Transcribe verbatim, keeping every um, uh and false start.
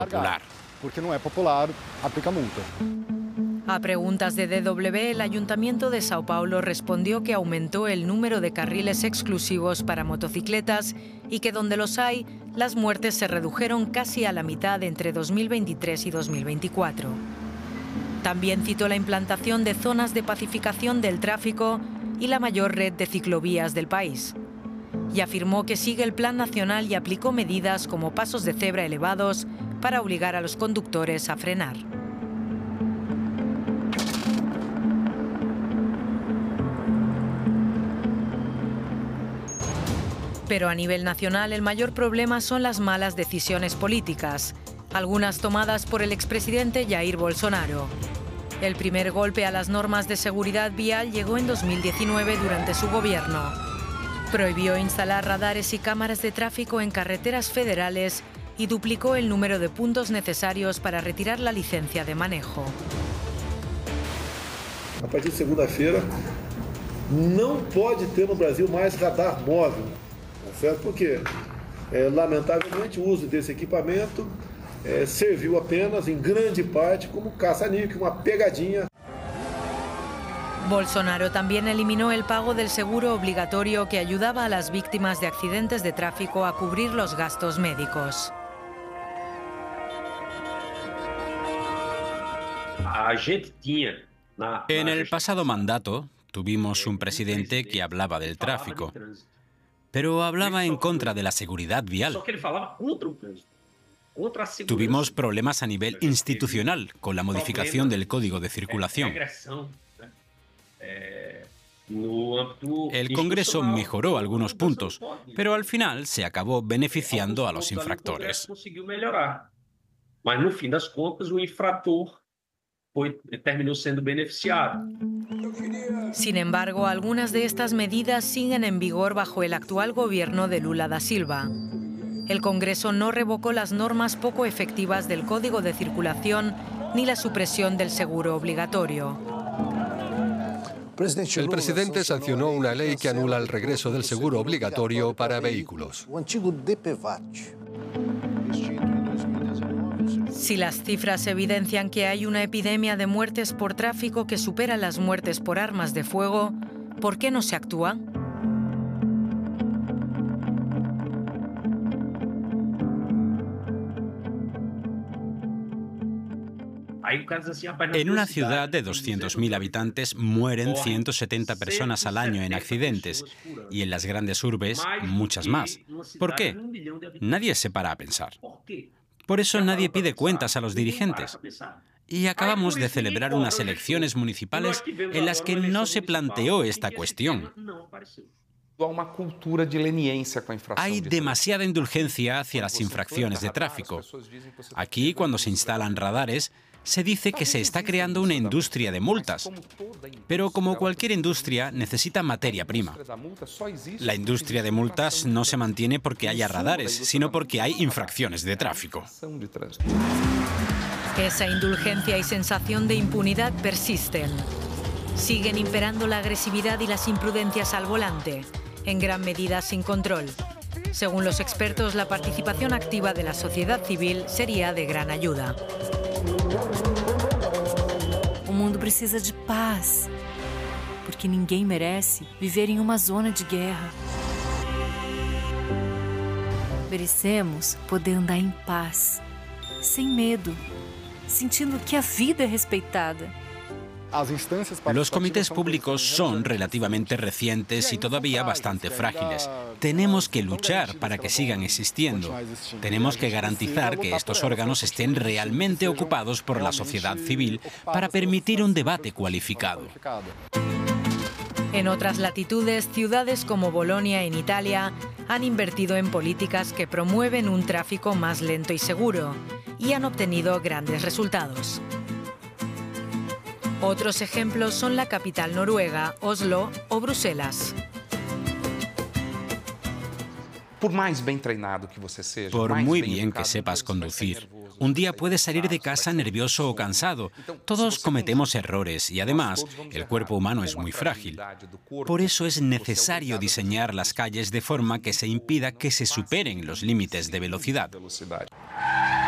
popular. Porque no es popular, aplica multa. A preguntas de D W, el Ayuntamiento de Sao Paulo respondió que aumentó el número de carriles exclusivos para motocicletas y que donde los hay, las muertes se redujeron casi a la mitad entre dos mil veintitrés y dos mil veinticuatro. También citó la implantación de zonas de pacificación del tráfico y la mayor red de ciclovías del país. Y afirmó que sigue el plan nacional y aplicó medidas como pasos de cebra elevados para obligar a los conductores a frenar. Pero a nivel nacional el mayor problema son las malas decisiones políticas, algunas tomadas por el expresidente Jair Bolsonaro. El primer golpe a las normas de seguridad vial llegó en dos mil diecinueve durante su gobierno. Prohibió instalar radares y cámaras de tráfico en carreteras federales y duplicó el número de puntos necesarios para retirar la licencia de manejo. A partir de segunda-feira, não pode ter no Brasil mais radar móvel. Certo? Porque, é, lamentavelmente, o uso desse equipamento é, serviu apenas, em grande parte, como caça-níquel, uma pegadinha. Bolsonaro también eliminó el pago del seguro obligatorio que ayudaba a las víctimas de accidentes de tráfico a cubrir los gastos médicos. En el pasado mandato tuvimos un presidente que hablaba del tráfico, pero hablaba en contra de la seguridad vial. Tuvimos problemas a nivel institucional con la modificación del Código de Circulación. El Congreso mejoró algunos puntos, pero al final se acabó beneficiando a los infractores. Sin embargo, algunas de estas medidas siguen en vigor bajo el actual gobierno de Lula da Silva. El Congreso no revocó las normas poco efectivas del Código de Circulación ni la supresión del seguro obligatorio. El presidente sancionó una ley que anula el regreso del seguro obligatorio para vehículos. Si las cifras evidencian que hay una epidemia de muertes por tráfico que supera las muertes por armas de fuego, ¿por qué no se actúa? En una ciudad de doscientos mil habitantes mueren ciento setenta personas al año en accidentes y en las grandes urbes muchas más. ¿Por qué? Nadie se para a pensar. Por eso nadie pide cuentas a los dirigentes. Y acabamos de celebrar unas elecciones municipales en las que no se planteó esta cuestión. Hay demasiada indulgencia hacia las infracciones de tráfico. Aquí, cuando se instalan radares, se dice que se está creando una industria de multas. Pero como cualquier industria, necesita materia prima. La industria de multas no se mantiene porque haya radares, sino porque hay infracciones de tráfico. Esa indulgencia y sensación de impunidad persisten. Siguen imperando la agresividad y las imprudencias al volante, en gran medida sin control. Según los expertos, la participación activa de la sociedad civil sería de gran ayuda. O mundo precisa de paz, porque ninguém merece viver em uma zona de guerra. Merecemos poder andar em paz, sem medo, sentindo que a vida é respeitada. Los comités públicos son relativamente recientes y todavía bastante frágiles. Tenemos que luchar para que sigan existiendo. Tenemos que garantizar que estos órganos estén realmente ocupados por la sociedad civil para permitir un debate cualificado. En otras latitudes, ciudades como Bolonia en Italia han invertido en políticas que promueven un tráfico más lento y seguro y han obtenido grandes resultados. Otros ejemplos son la capital noruega, Oslo o Bruselas. Por muy bien que sepas conducir, un día puedes salir de casa nervioso o cansado. Todos cometemos errores y además el cuerpo humano es muy frágil. Por eso es necesario diseñar las calles de forma que se impida que se superen los límites de velocidad.